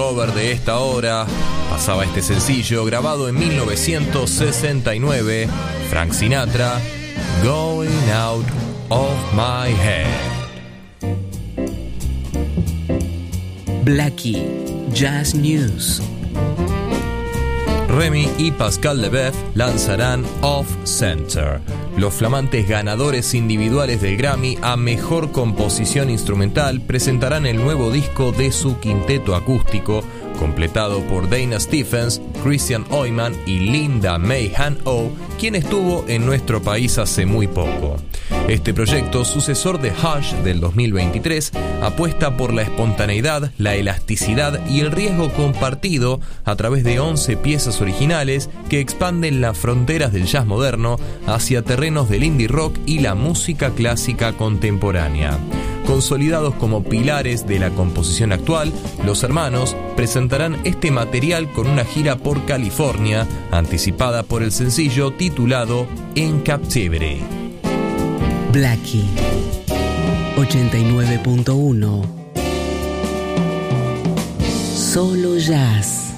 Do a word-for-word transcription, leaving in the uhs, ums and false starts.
cover de esta hora. Pasaba este sencillo grabado en mil novecientos sesenta y nueve, Frank Sinatra, Going Out of My Head. Blackie, Jazz News. Remy y Pascal Leboeuf lanzarán Off Center, los flamantes ganadores individuales del Grammy a Mejor Composición Instrumental presentarán el nuevo disco de su quinteto acústico, completado por Dana Stephens, Christian Oiman y Linda May Han-Oh, quien estuvo en nuestro país hace muy poco. Este proyecto, sucesor de Hush del dos mil veintitrés, apuesta por la espontaneidad, la elasticidad y el riesgo compartido a través de once piezas originales que expanden las fronteras del jazz moderno hacia terrenos del indie rock y la música clásica contemporánea. Consolidados como pilares de la composición actual, los hermanos presentarán este material con una gira por California, anticipada por el sencillo titulado In Captivity. Blackie ochenta y nueve punto uno. Solo jazz.